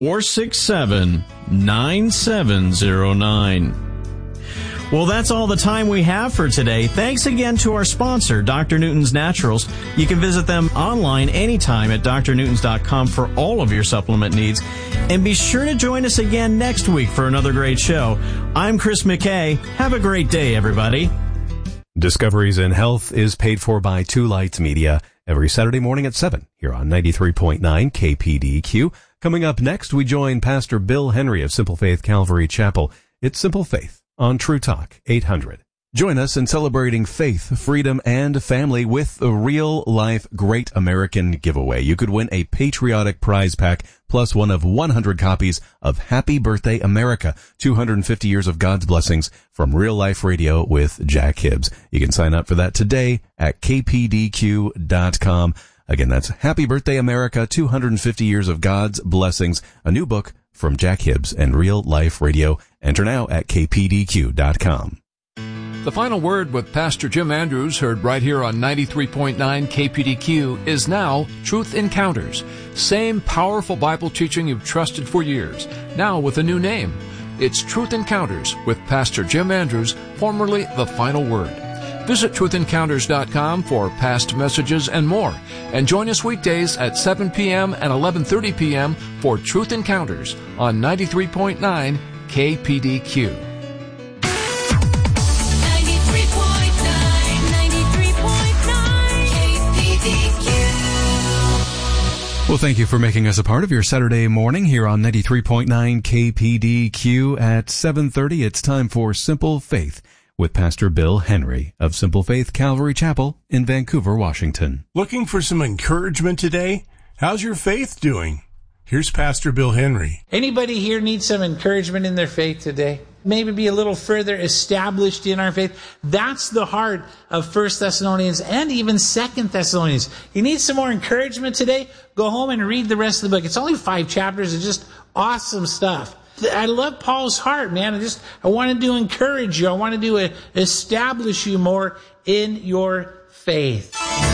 467-9709. Well, that's all the time we have for today. Thanks again to our sponsor, Dr. Newton's Naturals. You can visit them online anytime at drnewtons.com for all of your supplement needs. And be sure to join us again next week for another great show. I'm Chris McKay. Have a great day, everybody. Discoveries in Health is paid for by Two Lights Media every Saturday morning at 7 here on 93.9 KPDQ. Coming up next, we join Pastor Bill Henry of Simple Faith Calvary Chapel. It's Simple Faith on True Talk 800. Join us in celebrating faith, freedom, and family with a real-life Great American giveaway. You could win a patriotic prize pack plus one of 100 copies of Happy Birthday America, 250 Years of God's Blessings from Real Life Radio with Jack Hibbs. You can sign up for that today at kpdq.com. Again, that's Happy Birthday America, 250 Years of God's Blessings, a new book from Jack Hibbs and Real Life Radio. Enter now at kpdq.com. The Final Word with Pastor Jim Andrews, heard right here on 93.9 KPDQ, is now Truth Encounters. Same powerful Bible teaching you've trusted for years, now with a new name. It's Truth Encounters with Pastor Jim Andrews, formerly The Final Word. Visit truthencounters.com for past messages and more. And join us weekdays at 7 p.m. and 11:30 p.m. for Truth Encounters on 93.9 KPDQ. Well, thank you for making us a part of your Saturday morning here on 93.9 KPDQ at 7:30. It's time for Simple Faith with Pastor Bill Henry of Simple Faith Calvary Chapel in Vancouver, Washington. Looking for some encouragement today? How's your faith doing? Here's Pastor Bill Henry. Anybody here need some encouragement in their faith today? Maybe be a little further established in our faith. That's the heart of 1 Thessalonians and even 2 Thessalonians. You need some more encouragement today? Go home and read the rest of the book. It's only 5 chapters. It's just awesome stuff. I love Paul's heart, man. I wanted to encourage you. I wanted to establish you more in your faith.